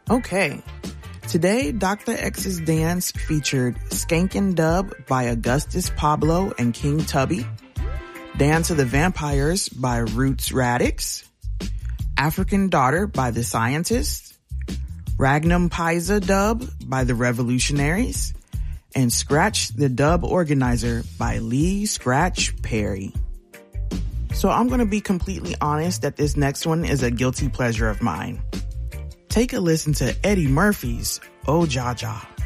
Okay. Today, Dr. X's Dance featured Skankin' Dub by Augustus Pablo and King Tubby, Dance of the Vampires by Roots Radix, African Daughter by The Scientists, Ragnum Pisa Dub by The Revolutionaries, and Scratch the Dub Organizer by Lee Scratch Perry. So I'm going to be completely honest that this next one is a guilty pleasure of mine. Take a listen to Eddie Murphy's Oh Jaja.